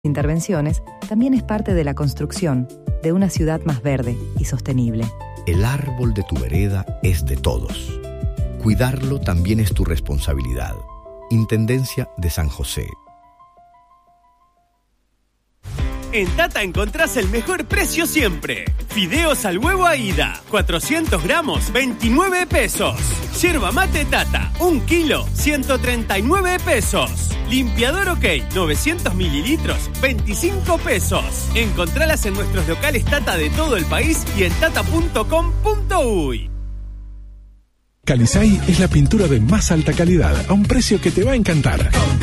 intervenciones también es parte de la construcción de una ciudad más verde y sostenible. El árbol de tu vereda es de todos. Cuidarlo también es tu responsabilidad. Intendencia de San José. En Tata encontrás el mejor precio siempre. Fideos al huevo Aida, 400 gramos, 29 pesos. Yerba mate Tata, 1 kilo, 139 pesos. Limpiador OK, 900 mililitros, 25 pesos. Encontralas en nuestros locales Tata de todo el país y en tata.com.uy. Calisay es la pintura de más alta calidad a un precio que te va a encantar.